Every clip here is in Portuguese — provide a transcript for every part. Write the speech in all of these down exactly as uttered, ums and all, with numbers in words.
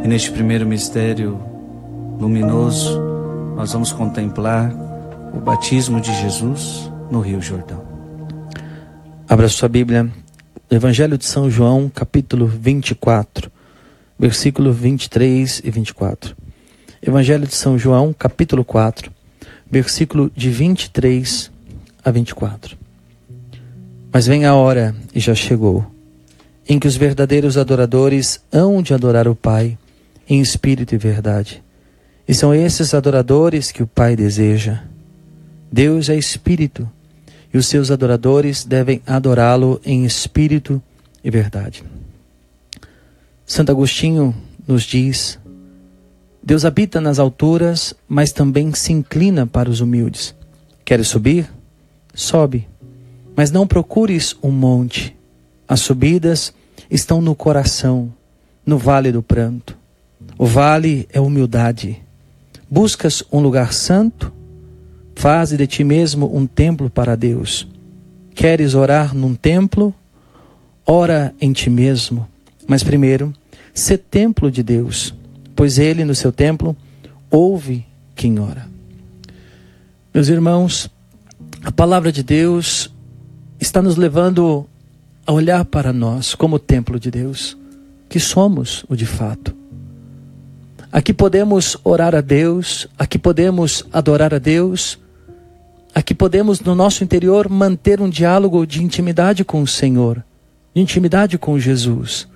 E neste primeiro mistério luminoso, nós vamos contemplar o batismo de Jesus no Rio Jordão. Abra sua Bíblia, Evangelho de São João, capítulo vinte e quatro, versículo vinte e três e vinte e quatro. Evangelho de São João, capítulo quatro, versículo de vinte e três a vinte e quatro. Mas vem a hora, e já chegou, em que os verdadeiros adoradores hão de adorar o Pai em espírito e verdade. E são esses adoradores que o Pai deseja. Deus é espírito, e os seus adoradores devem adorá-lo em espírito e verdade. Santo Agostinho nos diz: Deus habita nas alturas, mas também se inclina para os humildes. Queres subir? Sobe. Mas não procures um monte. As subidas estão no coração, no vale do pranto. O vale é humildade. Buscas um lugar santo? Faze de ti mesmo um templo para Deus. Queres orar num templo? Ora em ti mesmo. Mas primeiro, sê templo de Deus, pois Ele no seu templo ouve quem ora. Meus irmãos, a palavra de Deus está nos levando a olhar para nós como templo de Deus, que somos o de fato. Aqui podemos orar a Deus, aqui podemos adorar a Deus, aqui podemos no nosso interior manter um diálogo de intimidade com o Senhor, de intimidade com Jesus.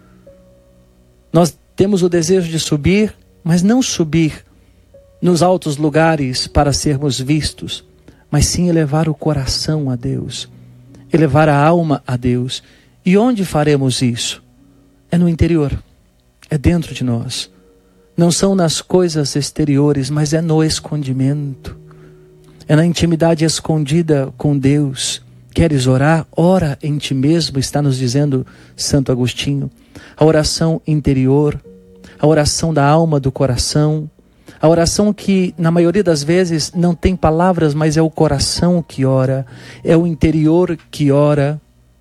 Nós temos o desejo de subir, mas não subir nos altos lugares para sermos vistos, mas sim elevar o coração a Deus, elevar a alma a Deus. E onde faremos isso? É no interior, é dentro de nós. Não são nas coisas exteriores, mas é no escondimento. É na intimidade escondida com Deus. Queres orar? Ora em ti mesmo, está nos dizendo Santo Agostinho. A oração interior, a oração da alma, do coração, a oração que na maioria das vezes não tem palavras, mas é o coração que ora, é o interior que ora.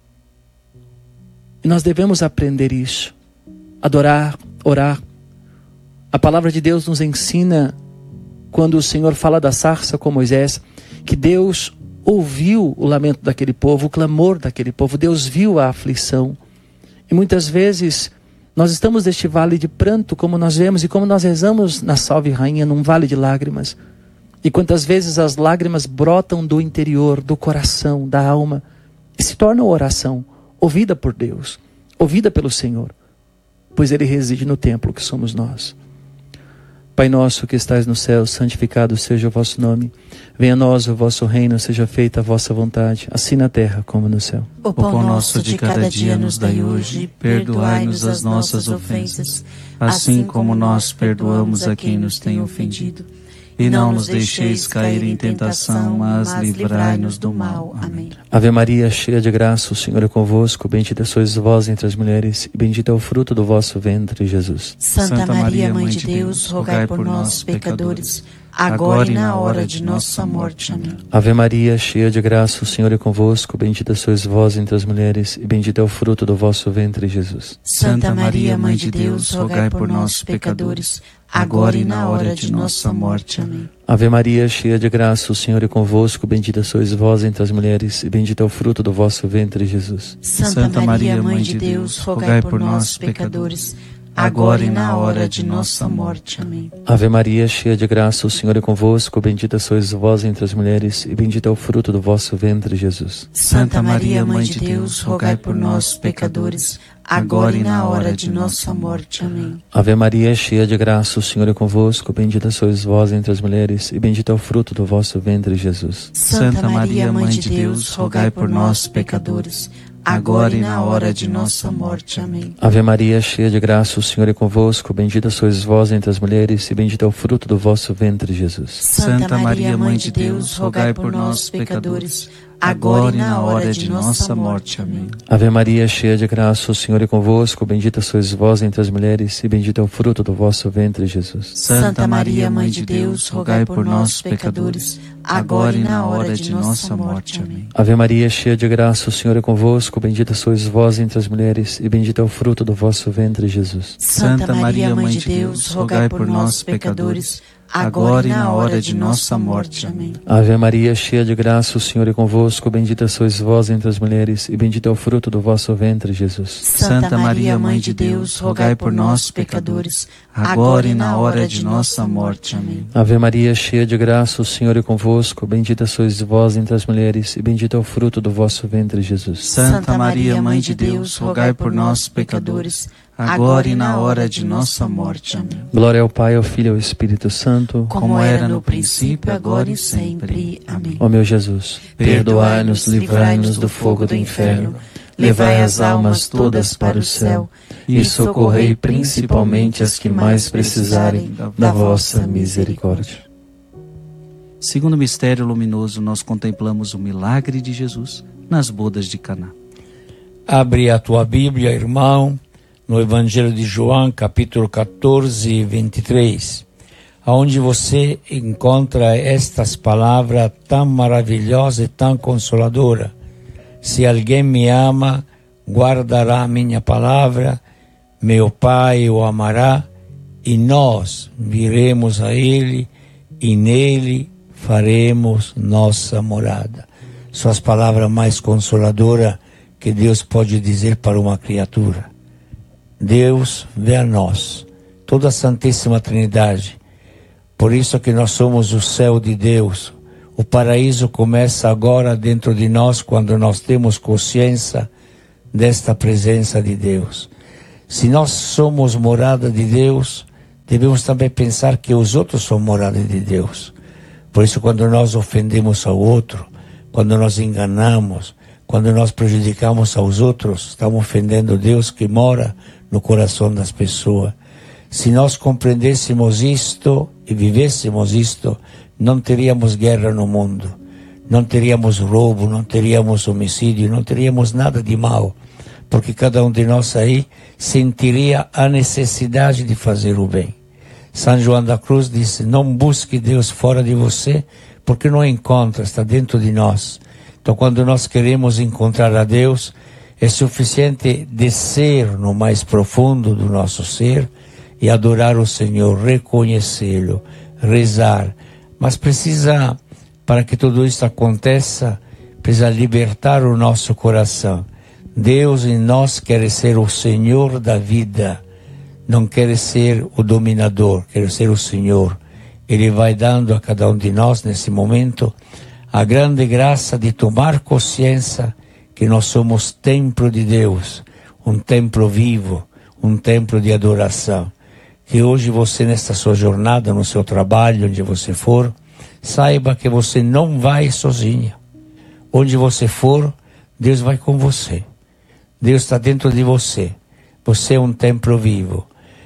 E nós devemos aprender isso, adorar, orar. A palavra de Deus nos ensina, quando o Senhor fala da sarça com Moisés, que Deus ouviu o lamento daquele povo, o clamor daquele povo. Deus viu a aflição. E muitas vezes nós estamos neste vale de pranto, como nós vemos, e como nós rezamos na Salve Rainha, num vale de lágrimas. E quantas vezes as lágrimas brotam do interior, do coração, da alma, e se tornam oração, ouvida por Deus, ouvida pelo Senhor, pois Ele reside no templo que somos nós. Pai nosso que estais no céu, santificado seja o vosso nome. Venha a nós o vosso reino, seja feita a vossa vontade, assim na terra como no céu. O pão nosso de cada dia nos dai hoje, perdoai-nos as nossas ofensas, assim como nós perdoamos a quem nos tem ofendido. E não nos deixeis cair em tentação, mas livrai-nos do mal. Amém. Ave Maria, cheia de graça, o Senhor é convosco. Bendita sois vós entre as mulheres, e bendito é o fruto do vosso ventre, Jesus. Santa Maria, Mãe de Deus, rogai por nós, pecadores, agora e na hora de nossa morte. Amém. Ave Maria, cheia de graça, o Senhor é convosco. Bendita sois vós entre as mulheres, e bendito é o fruto do vosso ventre, Jesus. Santa Maria, Mãe de Deus, rogai por nós, pecadores, agora e na hora de nossa morte. Amém. Ave Maria, cheia de graça, o Senhor é convosco. Bendita sois vós entre as mulheres, e bendito é o fruto do vosso ventre, Jesus. Santa Maria, Mãe de Deus, rogai por nós, pecadores, agora e na hora de nossa morte. Amém. Ave Maria, cheia de graça, o Senhor é convosco. Bendita sois vós entre as mulheres, e bendito é o fruto do vosso ventre, Jesus. Santa Maria, Mãe de Deus, rogai por nós, pecadores, agora e na hora de nossa morte. Amém. Ave Maria, cheia de graça, o Senhor é convosco. Bendita sois vós entre as mulheres, e bendito é o fruto do vosso ventre, Jesus. Santa Maria, Mãe de Deus, rogai por nós, pecadores, agora e na hora de nossa morte. Amém. Ave Maria, cheia de graça, o Senhor é convosco. Bendita sois vós entre as mulheres, e bendito é o fruto do vosso ventre, Jesus. Santa Maria, Mãe de Deus, rogai por nós, pecadores, agora e na hora de nossa morte. Amém. Ave Maria, cheia de graça, o Senhor é convosco. Bendita sois vós entre as mulheres, e bendito é o fruto do vosso ventre, Jesus. Santa Maria, Mãe de Deus, rogai por nós, pecadores, agora e na hora de nossa morte. Amém. Ave Maria, cheia de graça, o Senhor é convosco. Bendita sois vós entre as mulheres, e bendito é o fruto do vosso ventre, Jesus. Santa Maria, Mãe de Deus, rogai por nós, pecadores, agora e na hora de nossa morte. Amém. Ave Maria, cheia de graça, o Senhor é convosco. Bendita sois vós entre as mulheres, e bendito é o fruto do vosso ventre, Jesus. Santa Maria, Mãe de Deus, rogai por nós, pecadores, agora e na hora de nossa morte. Amém. Ave Maria, cheia de graça, o Senhor é convosco. Bendita sois vós entre as mulheres, e bendito é o fruto do vosso ventre, Jesus. Santa Maria, Mãe de Deus, rogai por nós, pecadores, agora e na hora de nossa morte. Amém. Glória ao Pai, ao Filho e ao Espírito Santo, como era no princípio, agora e sempre. Amém. Ó meu Jesus, perdoai-nos, livrai-nos do fogo do inferno, levai as almas todas para o céu e socorrei principalmente as que mais precisarem da vossa misericórdia. Segundo mistério luminoso, nós contemplamos o milagre de Jesus nas bodas de Caná. Abre a tua Bíblia, irmão, no Evangelho de João, capítulo quatorze, vinte e três, onde você encontra estas palavras tão maravilhosas e tão consoladoras. Se alguém me ama, guardará a minha palavra, meu Pai o amará, e nós viremos a ele, e nele faremos nossa morada. São as palavras mais consoladoras que Deus pode dizer para uma criatura. Deus vê a nós, toda a Santíssima Trindade. Por isso que nós somos o céu de Deus. O paraíso começa agora dentro de nós, quando nós temos consciência desta presença de Deus. Se nós somos morada de Deus, devemos também pensar que os outros são morada de Deus. Por isso, quando nós ofendemos ao outro, quando nós enganamos, quando nós prejudicamos aos outros, estamos ofendendo Deus que mora no coração das pessoas. Se nós compreendêssemos isto e vivêssemos isto, não teríamos guerra no mundo, não teríamos roubo, não teríamos homicídio, não teríamos nada de mal, porque cada um de nós aí sentiria a necessidade de fazer o bem. São João da Cruz disse: não busque Deus fora de você, porque não encontra, está dentro de nós. Então, quando nós queremos encontrar a Deus, é suficiente descer no mais profundo do nosso ser e adorar o Senhor, reconhecê-lo, rezar. Mas precisa, para que tudo isso aconteça, precisa libertar o nosso coração. Deus em nós quer ser o Senhor da vida, não quer ser o dominador, quer ser o Senhor. Ele vai dando a cada um de nós, nesse momento, a grande graça de tomar consciência que nós somos templo de Deus, um templo vivo, um templo de adoração. Que hoje você, nesta sua jornada, no seu trabalho, onde você for, saiba que você não vai sozinho. Onde você for, Deus vai com você. Deus está dentro de você. Você é um templo vivo.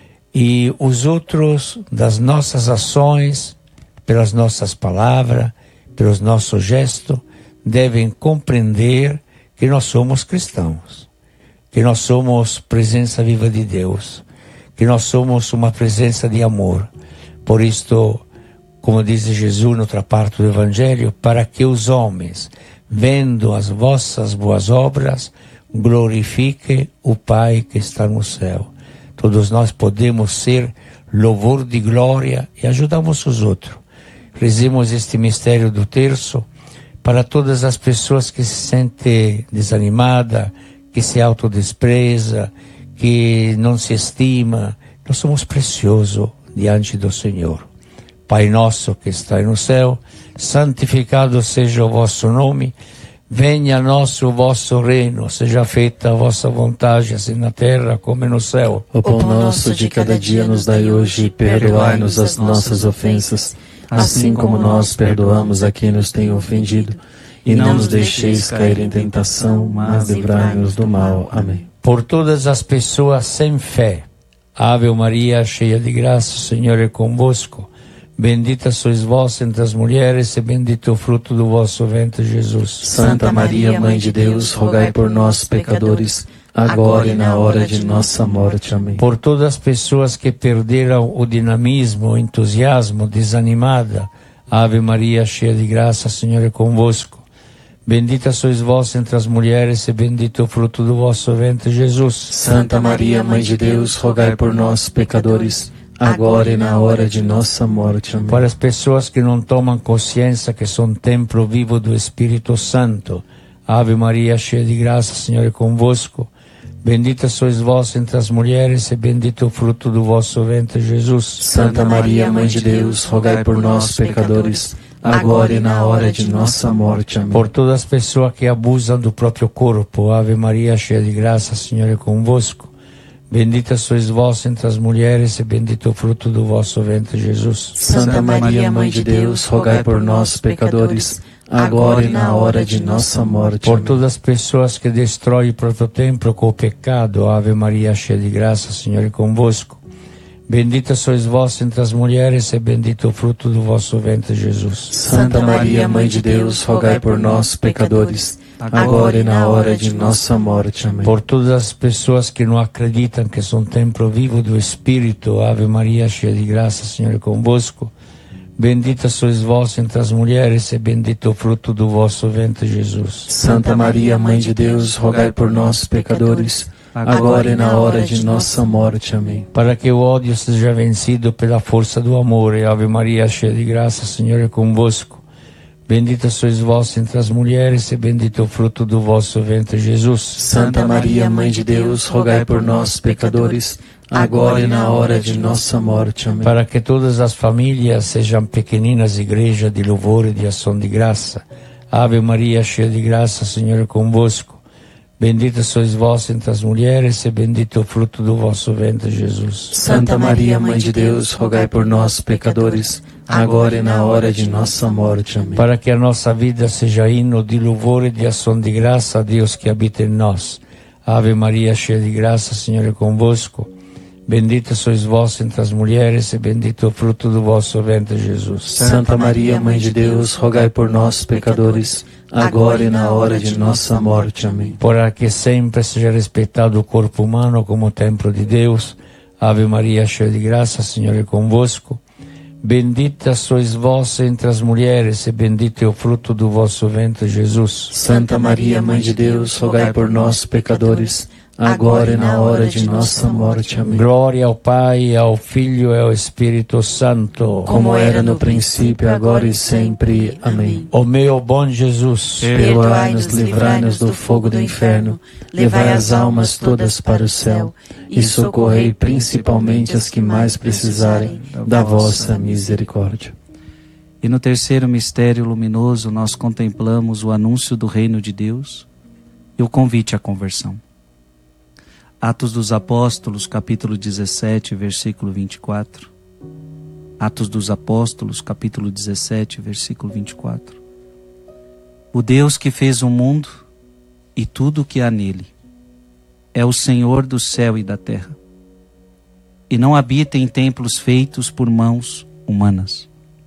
E os outros, das nossas ações, pelas nossas palavras, pelos nossos gestos, devem compreender que nós somos cristãos, que nós somos presença viva de Deus, que nós somos uma presença de amor. Por isto, como diz Jesus na outra parte do Evangelho, para que os homens, vendo as vossas boas obras, glorifiquem o Pai que está no céu. Todos nós podemos ser louvor de glória e ajudamos os outros. Rezemos este mistério do terço para todas as pessoas que se sentem desanimadas, que se autodespreza, que não se estima. Nós somos preciosos diante do Senhor. Pai nosso que está no céu, santificado seja o vosso nome, venha a nós o vosso reino, seja feita a vossa vontade, assim na terra como no céu. O pão nosso de cada dia nos dai hoje, e perdoai-nos as nossas ofensas, assim como nós perdoamos a quem nos tem ofendido. E não nos deixeis cair em tentação, mas livrai-nos do mal. Amém. Por todas as pessoas sem fé, Ave Maria, cheia de graça, o Senhor é convosco. Bendita sois vós entre as mulheres, e bendito é o fruto do vosso ventre, Jesus. Santa Maria, Mãe de Deus, rogai por nós, pecadores, agora e na hora de nossa morte. Amém. Por todas as pessoas que perderam o dinamismo, o entusiasmo, desanimada, Ave Maria, cheia de graça, o Senhor é convosco. Bendita sois vós entre as mulheres, e bendito é o fruto do vosso ventre, Jesus. Santa Maria, Mãe de Deus, rogai por nós, pecadores, agora e na hora de nossa morte. Amém. Para as pessoas que não tomam consciência que são templo vivo do Espírito Santo, Ave Maria, cheia de graça, o Senhor é convosco. Bendita sois vós entre as mulheres, e bendito é o fruto do vosso ventre, Jesus. Santa Maria, Mãe de Deus, rogai por nós, pecadores, agora e na hora de nossa morte. Amém. Por todas as pessoas que abusam do próprio corpo, Ave Maria, cheia de graça, o Senhor é convosco. Bendita sois vós entre as mulheres, e bendito é o fruto do vosso ventre, Jesus. Santa Maria, Mãe de Deus, rogai por nós, pecadores, agora e na hora de nossa morte. Por Amém. todas as pessoas que destroem o próprio templo com o pecado, Ave Maria, cheia de graça, o Senhor é convosco. Bendita sois vós entre as mulheres, e bendito é o fruto do vosso ventre, Jesus. Santa Maria, Mãe de Deus, rogai por nós, pecadores, agora e na hora de nossa morte. Amém. Por todas as pessoas que não acreditam que são templo vivo do Espírito, Ave Maria, cheia de graça, o Senhor é convosco. Bendita sois vós entre as mulheres, e bendito é o fruto do vosso ventre, Jesus. Santa Maria, Mãe de Deus, rogai por nós, pecadores, agora e na hora de nossa morte. Amém. Para que o ódio seja vencido pela força do amor, e Ave Maria, cheia de graça, o Senhor é convosco. Bendita sois vós entre as mulheres, e bendito é o fruto do vosso ventre, Jesus. Santa Maria, Mãe de Deus, rogai por nós, pecadores, agora e na hora de nossa morte. Amém. Para que todas as famílias sejam pequeninas igrejas de louvor e de ação de graça. Ave Maria, cheia de graça, o Senhor é convosco. Bendita sois vós entre as mulheres, e bendito é o fruto do vosso ventre, Jesus. Santa Maria, Mãe de Deus, rogai por nós, pecadores, agora e na hora de nossa morte. Amém. Para que a nossa vida seja hino de louvor e de ação de graça a Deus que habita em nós. Ave Maria, cheia de graça, o Senhor é convosco. Bendita sois vós entre as mulheres, e bendito é o fruto do vosso ventre, Jesus. Santa Maria, Mãe de Deus, rogai por nós, pecadores, agora e na hora de nossa morte. Amém. Para que sempre seja respeitado o corpo humano como templo de Deus. Ave Maria, cheia de graça, o Senhor é convosco. Bendita sois vós entre as mulheres, e bendito é o fruto do vosso ventre, Jesus. Santa Maria, Mãe de Deus, rogai por nós, pecadores, agora e na hora de nossa morte. Amém. Glória ao Pai, ao Filho e ao Espírito Santo, como era no princípio, agora e sempre. Amém. Ó meu bom Jesus, perdoai-nos, livrai-nos do fogo do inferno, levai as almas todas para o céu, e socorrei principalmente as que mais precisarem da vossa misericórdia. E no terceiro mistério luminoso nós contemplamos o anúncio do reino de Deus e o convite à conversão. Atos dos Apóstolos, capítulo dezessete, versículo vinte e quatro. Atos dos Apóstolos, capítulo dezessete, versículo vinte e quatro. O Deus que fez o mundo e tudo o que há nele é o Senhor do céu e da terra, e não habita em templos feitos por mãos humanas.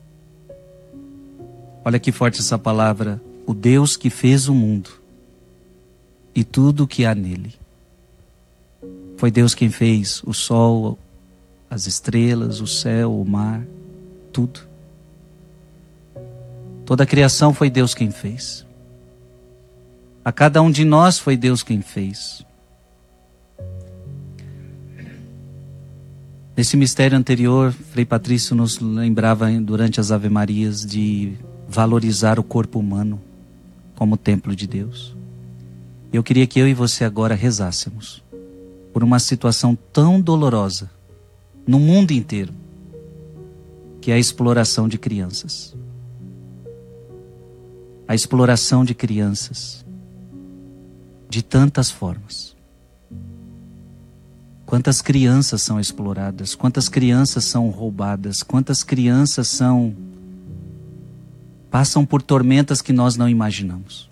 Olha que forte essa palavra, o Deus que fez o mundo e tudo o que há nele. Foi Deus quem fez o sol, as estrelas, o céu, o mar, tudo. Toda a criação foi Deus quem fez. A cada um de nós foi Deus quem fez. Nesse mistério anterior, Frei Patrício nos lembrava durante as Ave-Marias de valorizar o corpo humano como templo de Deus. Eu queria que eu e você agora rezássemos por uma situação tão dolorosa no mundo inteiro, que é a exploração de crianças. A exploração de crianças de tantas formas. Quantas crianças são exploradas, quantas crianças são roubadas, quantas crianças são passam por tormentas que nós não imaginamos.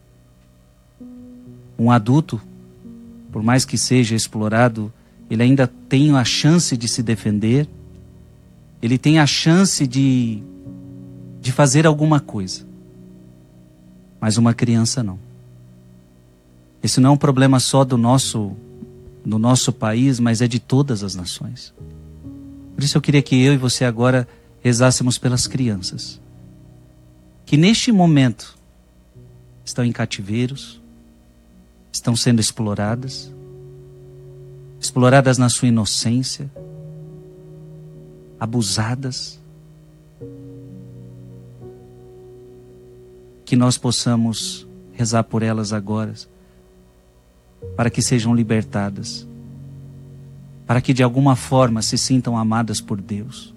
Um adulto, por mais que seja explorado, ele ainda tem a chance de se defender, ele tem a chance de, de fazer alguma coisa. Mas uma criança não. Esse não é um problema só do nosso, do nosso país, mas é de todas as nações. Por isso eu queria que eu e você agora rezássemos pelas crianças, que neste momento estão em cativeiros, estão sendo exploradas, exploradas na sua inocência, abusadas. Que nós possamos rezar por elas agora, para que sejam libertadas, para que de alguma forma se sintam amadas por Deus.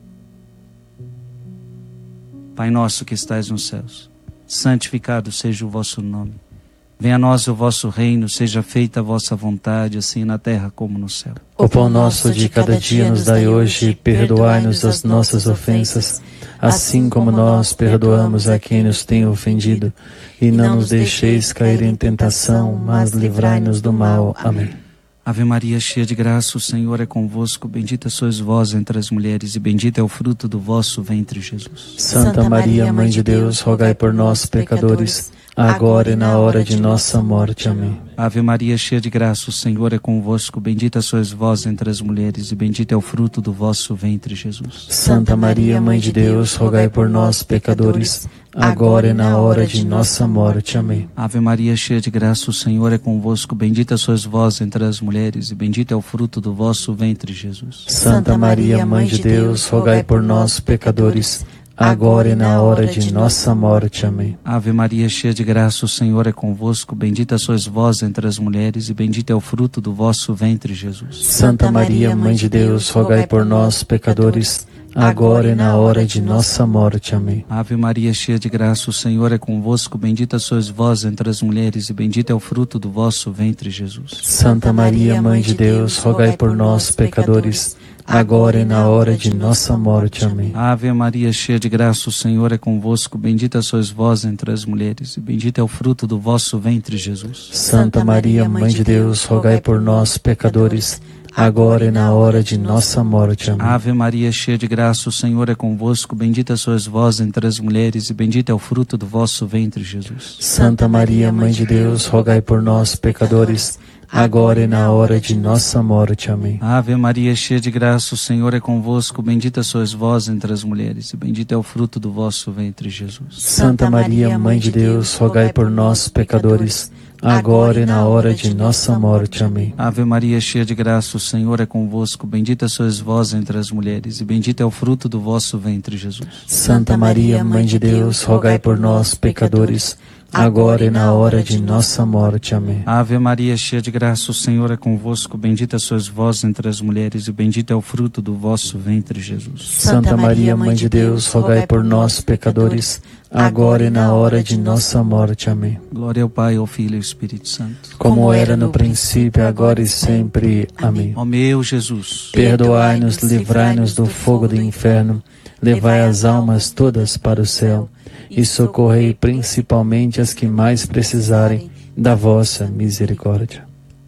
Pai nosso que estais nos céus, santificado seja o vosso nome. Venha a nós o vosso reino, seja feita a vossa vontade, assim na terra como no céu. O pão nosso de cada dia nos dai hoje, perdoai-nos as nossas ofensas, assim como nós perdoamos a quem nos tem ofendido. E não nos deixeis cair em tentação, mas livrai-nos do mal. Amém. Ave Maria, cheia de graça, o Senhor é convosco. Bendita sois vós entre as mulheres, e bendito é o fruto do vosso ventre, Jesus. Santa Maria, Mãe de Deus, rogai por nós, pecadores, agora e na hora de nossa morte. Amém. Ave Maria, cheia de graça, o Senhor é convosco. Bendita sois vós entre as mulheres, e bendito é o fruto do vosso ventre, Jesus. Santa Maria, Mãe de Deus, rogai por nós, pecadores, agora e na hora de nossa morte. Amém. Ave Maria, cheia de graça, o Senhor é convosco. Bendita sois vós entre as mulheres, e bendito é o fruto do vosso ventre, Jesus. Santa Maria, Mãe de Deus, rogai por nós, pecadores, agora e na hora de nossa morte. Amém. Ave Maria, cheia de graça, o Senhor é convosco. Bendita sois vós entre as mulheres, e bendito é o fruto do vosso ventre, Jesus. Santa Maria, Mãe de Deus, rogai por nós, pecadores, agora e na hora de nossa morte. Amém. Ave Maria, cheia de graça, o Senhor é convosco. Bendita sois vós entre as mulheres, e bendito é o fruto do vosso ventre, Jesus. Santa Maria, Mãe de Deus, rogai por nós, pecadores, agora e na hora de nossa morte. Amém. Ave Maria, cheia de graça, o Senhor é convosco. Bendita sois vós entre as mulheres, e bendito é o fruto do vosso ventre, Jesus. Santa Maria, Mãe de Deus, rogai por nós, pecadores, agora e na hora de nossa morte. Amém. Ave Maria, cheia de graça, o Senhor é convosco. Bendita sois vós entre as mulheres, e bendito é o fruto do vosso ventre, Jesus. Santa Maria, Mãe de Deus, rogai por nós, pecadores, agora e na hora de nossa morte. Amém. Ave Maria, cheia de graça, o Senhor é convosco. Bendita sois vós entre as mulheres, e bendito é o fruto do vosso ventre, Jesus. Santa Maria, Mãe de Deus, rogai por nós, pecadores, agora e na hora de nossa morte. Amém. Ave Maria, cheia de graça, o Senhor é convosco. Bendita sois vós entre as mulheres, e bendito é o fruto do vosso ventre, Jesus. Santa Maria, Mãe de Deus, rogai por nós, pecadores, agora e na hora de nossa morte. Amém. Ave Maria, cheia de graça, o Senhor é convosco. Bendita sois vós entre as mulheres, e bendito é o fruto do vosso ventre, Jesus. Santa Maria, Mãe de Deus, rogai por nós, pecadores, agora e na hora de nossa morte. Amém. Glória ao Pai, ao Filho e ao Espírito Santo, como era no princípio, agora e sempre. Amém. Ó meu Jesus, perdoai-nos, livrai-nos do fogo do inferno, levai as almas todas para o céu, e socorrei principalmente as que mais precisarem da vossa misericórdia.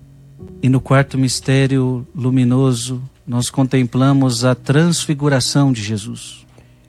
E no quarto mistério luminoso, nós contemplamos a transfiguração de Jesus.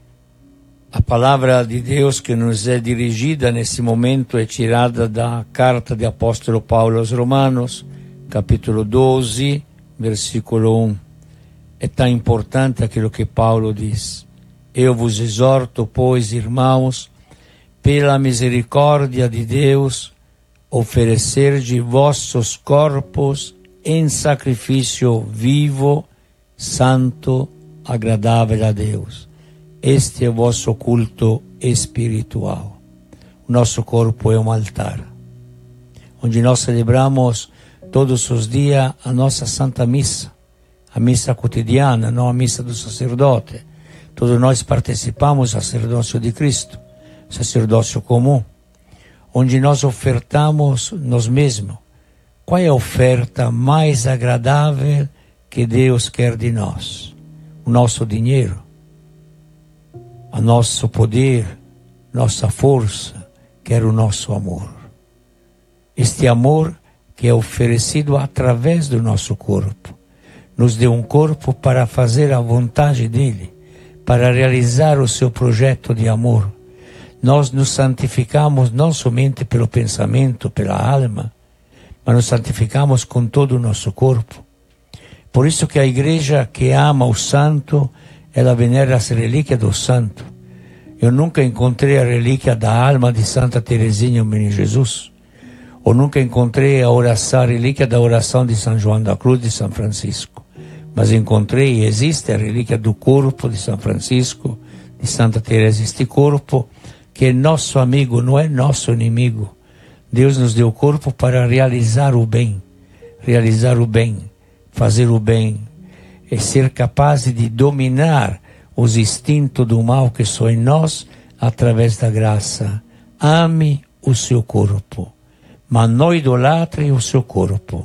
A palavra de Deus que nos é dirigida nesse momento é tirada da carta do apóstolo Paulo aos Romanos, capítulo doze, versículo um. É tão importante aquilo que Paulo diz. Eu vos exorto, pois, irmãos, pela misericórdia de Deus, oferecer de vossos corpos em sacrifício vivo, santo, agradável a Deus. Este é o vosso culto espiritual. O nosso corpo é um altar, onde nós celebramos todos os dias a nossa Santa Missa, a missa cotidiana, não a missa do sacerdote. Todos nós participamos do sacerdócio de Cristo, sacerdócio comum, onde nós ofertamos nós mesmos. Qual é a oferta mais agradável que Deus quer de nós? O nosso dinheiro, o nosso poder, nossa força, quer o nosso amor. Este amor que é oferecido através do nosso corpo, nos deu um corpo para fazer a vontade dele, para realizar o seu projeto de amor. Nós nos santificamos não somente pelo pensamento, pela alma, mas nos santificamos com todo o nosso corpo. Por isso que a igreja que ama o santo, ela venera as relíquias do santo. Eu nunca encontrei a relíquia da alma de Santa Teresinha, o Menino Jesus. Ou nunca encontrei a oração, a relíquia da oração de São João da Cruz de São Francisco. Mas encontrei e existe a relíquia do corpo de São Francisco, de Santa Teresa. Este corpo que é nosso amigo, não é nosso inimigo. Deus nos deu o corpo para realizar o bem. Realizar o bem, fazer o bem. É ser capaz de dominar os instintos do mal que são em nós através da graça. Ame o seu corpo, mas não idolatre o seu corpo.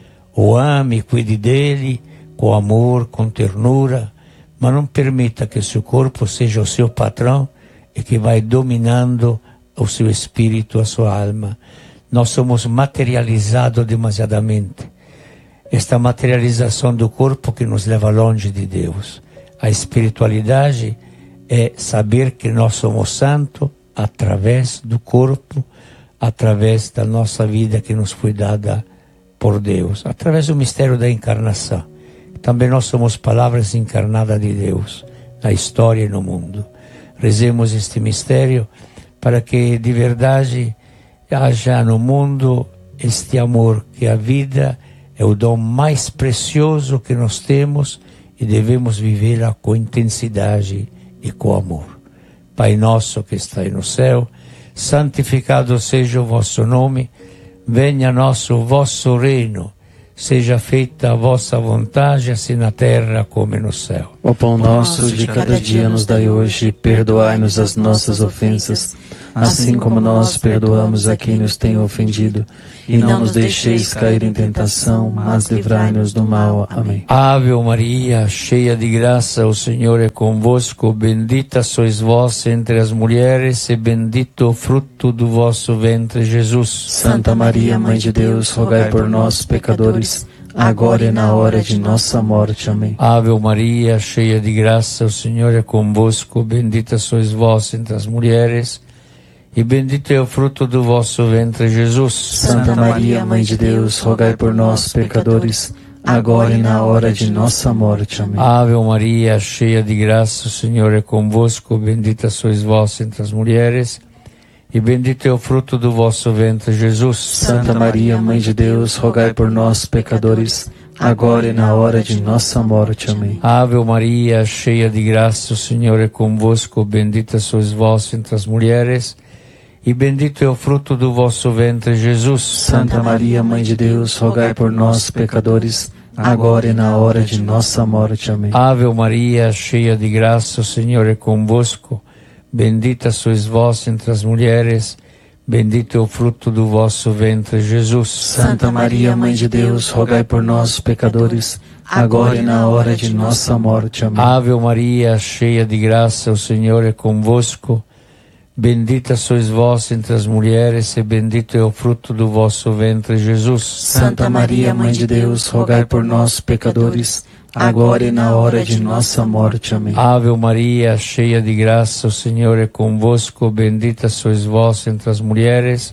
O ame, cuide dele, com amor, com ternura, mas não permita que o seu corpo seja o seu patrão e que vai dominando o seu espírito, a sua alma. Nós somos materializados demasiadamente. Esta materialização do corpo que nos leva longe de Deus. A espiritualidade é saber que nós somos santos através do corpo, através da nossa vida que nos foi dada por Deus, através do mistério da encarnação. Também nós somos palavras encarnadas de Deus, na história e no mundo. Rezemos este mistério para que de verdade haja no mundo este amor, que a vida é o dom mais precioso que nós temos e devemos vivê-la com intensidade e com amor. Pai nosso que estais no céu, santificado seja o vosso nome, venha a nós o vosso reino, seja feita a vossa vontade, assim na terra como no céu. O pão nosso de cada dia nos dai hoje, perdoai-nos as nossas ofensas, assim como nós perdoamos a quem nos tem ofendido. E não nos deixeis cair em tentação, mas livrai-nos do mal. Amém. Ave Maria, cheia de graça, o Senhor é convosco, bendita sois vós entre as mulheres, e bendito o fruto do vosso ventre, Jesus. Santa Maria, Mãe de Deus, rogai por nós, pecadores, agora e na hora de nossa morte. Amém. Ave Maria, cheia de graça, o Senhor é convosco, bendita sois vós entre as mulheres, e bendito é o fruto do vosso ventre, Jesus. Santa Maria, Mãe de Deus, rogai por nós, pecadores, agora e na hora de nossa morte. Amém. Ave Maria, cheia de graça, o Senhor é convosco, bendita sois vós entre as mulheres, e bendito é o fruto do vosso ventre, Jesus. Santa Maria, Mãe de Deus, rogai por nós, pecadores, agora e na hora de nossa morte. Amém. Ave Maria, cheia de graça, o Senhor é convosco, bendita sois vós entre as mulheres, e bendito é o fruto do vosso ventre, Jesus. Santa Maria, Mãe de Deus, rogai por nós, pecadores, agora e na hora de nossa morte. Amém. Ave Maria, cheia de graça, o Senhor é convosco, bendita sois vós entre as mulheres, bendito é o fruto do vosso ventre, Jesus. Santa Maria, Mãe de Deus, rogai por nós, pecadores, agora e na hora de nossa morte. Amém. Ave Maria, cheia de graça, o Senhor é convosco, bendita sois vós entre as mulheres, e bendito é o fruto do vosso ventre, Jesus. Santa Maria, Mãe de Deus, rogai por nós, pecadores, agora e na hora de nossa morte. Amém. Ave Maria, cheia de graça, o Senhor é convosco, bendita sois vós entre as mulheres,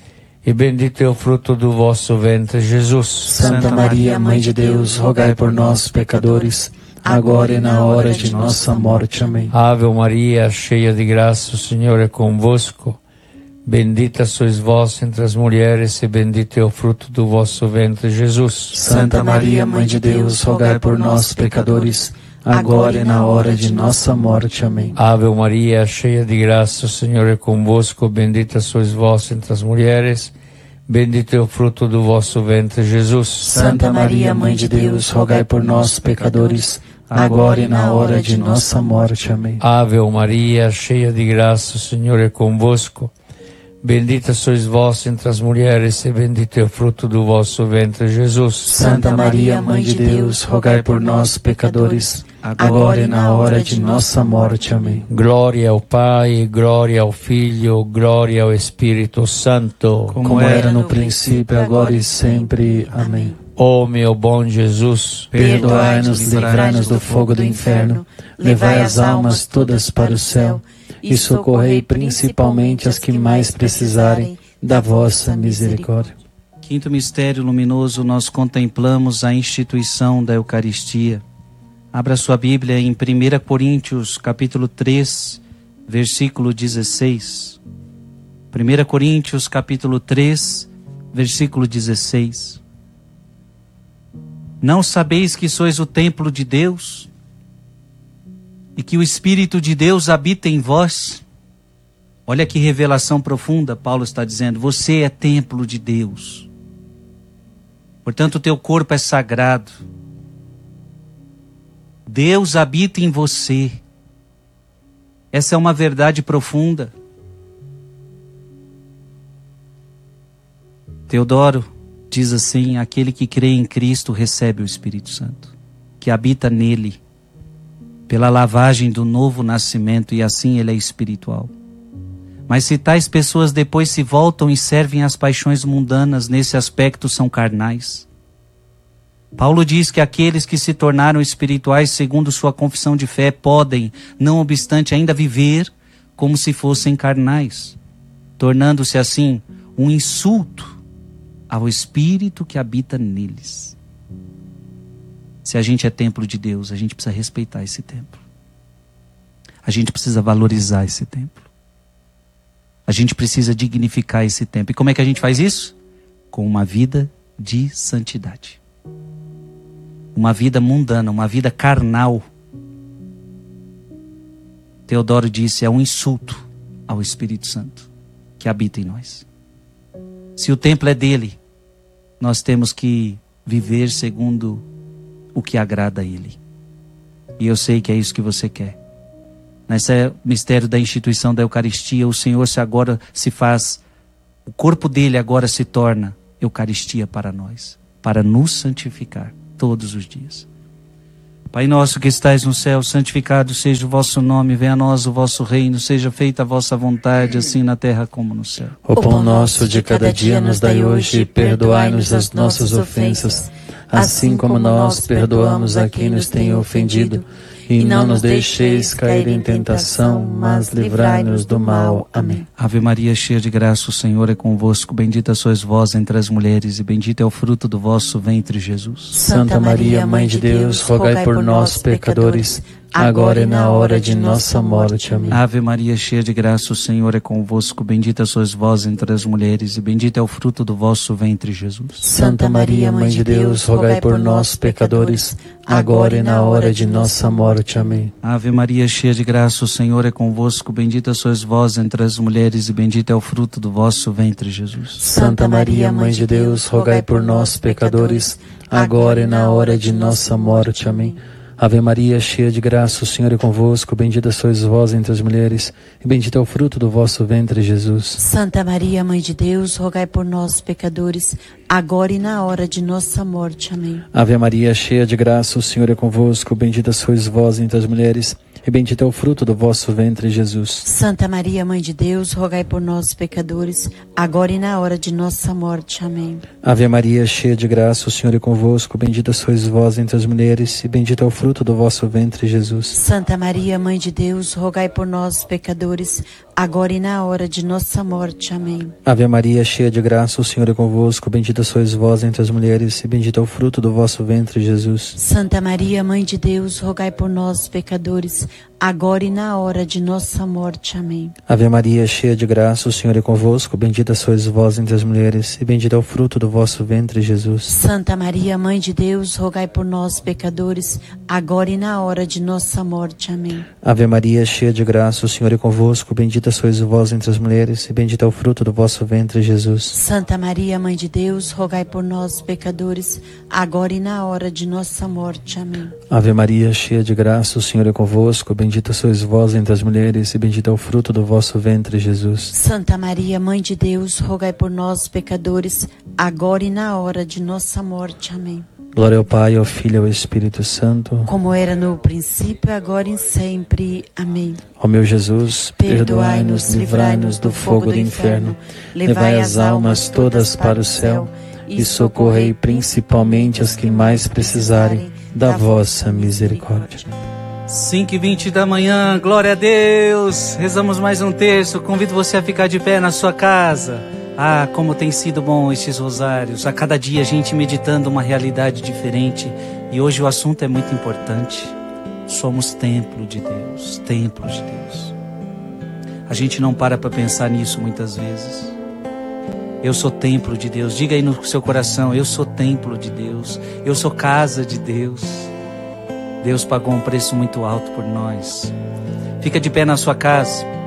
e bendito é o fruto do vosso ventre, Jesus. Santa Maria, Mãe de Deus, rogai por nós, pecadores, agora e na hora de nossa morte. Amém. Ave Maria, cheia de graça, o Senhor é convosco, bendita sois vós entre as mulheres, e bendito é o fruto do vosso ventre, Jesus. Santa Maria, Mãe de Deus, rogai por nós, pecadores, agora e na hora de nossa morte. Amém. Ave Maria, cheia de graça, o Senhor é convosco, bendita sois vós entre as mulheres, bendito é o fruto do vosso ventre, Jesus. Santa Maria, Mãe de Deus, rogai por nós, pecadores, agora e na hora de nossa morte. Amém. Ave Maria, cheia de graça, o Senhor é convosco, bendita sois vós entre as mulheres, e bendito é o fruto do vosso ventre, Jesus. Santa Maria, Mãe de Deus, rogai por nós, pecadores, agora e na hora de nossa morte. Amém. Glória ao Pai, glória ao Filho, glória ao Espírito Santo, como era no princípio, agora e sempre. Amém. Ó meu bom Jesus, perdoai-nos, livrai-nos do fogo do inferno, levai as almas todas para o céu e socorrei principalmente as que mais precisarem da vossa misericórdia. Quinto mistério luminoso, nós contemplamos a instituição da Eucaristia. Abra sua Bíblia em primeira Coríntios, capítulo três, versículo dezesseis. primeira Coríntios, capítulo três, versículo dezesseis. Não sabeis que sois o templo de Deus e que o Espírito de Deus habita em vós? Olha que revelação profunda, Paulo está dizendo, você é templo de Deus. Portanto, o teu corpo é sagrado. Deus habita em você. Essa é uma verdade profunda. Teodoro diz assim, aquele que crê em Cristo recebe o Espírito Santo, que habita nele, pela lavagem do novo nascimento, e assim ele é espiritual. Mas se tais pessoas depois se voltam e servem às paixões mundanas, nesse aspecto são carnais. Paulo diz que aqueles que se tornaram espirituais segundo sua confissão de fé podem, não obstante, ainda viver como se fossem carnais, tornando-se assim um insulto ao Espírito que habita neles. Se a gente é templo de Deus, a gente precisa respeitar esse templo. A gente precisa valorizar esse templo. A gente precisa dignificar esse templo. E como é que a gente faz isso? Com uma vida de santidade. Uma vida mundana, uma vida carnal. Teodoro disse, é um insulto ao Espírito Santo que habita em nós. Se o templo é dele, nós temos que viver segundo o que agrada a ele. E eu sei que é isso que você quer. Nesse mistério da instituição da Eucaristia, o Senhor se agora se faz, o corpo dele agora se torna Eucaristia para nós, para nos santificar todos os dias. Pai nosso que estais no céu, santificado seja o vosso nome, venha a nós o vosso reino, seja feita a vossa vontade, assim na terra como no céu. O pão nosso de cada dia nos dai hoje, e perdoai-nos as nossas ofensas, assim como nós perdoamos a quem nos tem ofendido. E não nos deixeis cair em tentação, mas livrai-nos do mal. Amém. Ave Maria, cheia de graça, o Senhor é convosco. Bendita sois vós entre as mulheres, e bendito é o fruto do vosso ventre, Jesus. Santa Maria, Mãe de Deus, rogai por nós, pecadores, agora e na hora de nossa morte. Amém. Ave Maria, cheia de graça, o Senhor é convosco. Bendita sois vós entre as mulheres, e bendito é o fruto do vosso ventre, Jesus. Santa Maria, Mãe de Deus, rogai por nós, pecadores, agora e na hora de nossa morte. Amém. Ave Maria, cheia de graça, o Senhor é convosco. Bendita sois vós entre as mulheres, e bendito é o fruto do vosso ventre, Jesus. Santa Maria, Mãe de Deus, rogai por nós, pecadores, agora e na hora de nossa morte. Amém. Ave Maria, cheia de graça, o Senhor é convosco. Bendita sois vós entre as mulheres, e bendito é o fruto do vosso ventre, Jesus. Santa Maria, Mãe de Deus, rogai por nós, pecadores, agora e na hora de nossa morte. Amém. Ave Maria, cheia de graça, o Senhor é convosco. Bendita sois vós entre as mulheres, e bendito é o fruto do vosso ventre, Jesus. Santa Maria, Mãe de Deus, rogai por nós, pecadores, agora e na hora de nossa morte. Amém. Ave Maria, cheia de graça, o Senhor é convosco. Bendita sois vós entre as mulheres, e bendito é o fruto do vosso ventre, Jesus. Santa Maria, Mãe de Deus, rogai por nós, pecadores, agora e na hora de nossa morte. Amém. Ave Maria, cheia de graça, o Senhor é convosco. Bendita sois vós entre as mulheres, e bendito é o fruto do vosso ventre, Jesus. Santa Maria, Mãe de Deus, rogai por nós, pecadores, agora e na hora de nossa morte. Amém. Ave Maria, cheia de graça, o Senhor é convosco. Bendita sois vós entre as mulheres, e bendito é o fruto do vosso ventre, Jesus. Santa Maria, Mãe de Deus, rogai por nós, pecadores, agora e na hora de nossa morte. Amém. Ave Maria, cheia de graça, o Senhor é convosco. Bendita sois vós entre as mulheres, e bendito é o fruto do vosso ventre, Jesus. Santa Maria, Mãe de Deus, rogai por nós, pecadores, agora e na hora de nossa morte. Amém. Ave Maria, cheia de graça, o Senhor é convosco. Bendita sois vós entre as mulheres, e bendito é o fruto do vosso ventre, Jesus. Santa Maria, Mãe de Deus, rogai por nós, pecadores, agora e na hora de nossa morte. Amém. Glória ao Pai, ao Filho e ao Espírito Santo, como era no princípio, agora e sempre. Amém. Ó meu Jesus, perdoai-nos, livrai-nos do fogo do inferno, levai as almas todas para o céu e socorrei principalmente os que mais precisarem da vossa misericórdia. cinco e vinte da manhã, glória a Deus. Rezamos mais um terço. Convido você a ficar de pé na sua casa. Ah, como tem sido bom estes rosários. A cada dia a gente meditando uma realidade diferente. E hoje o assunto é muito importante. Somos templo de Deus, templo de Deus. A gente não para para pensar nisso muitas vezes. Eu sou templo de Deus. Diga aí no seu coração, eu sou templo de Deus. Eu sou casa de Deus. Deus pagou um preço muito alto por nós. Fica de pé na sua casa.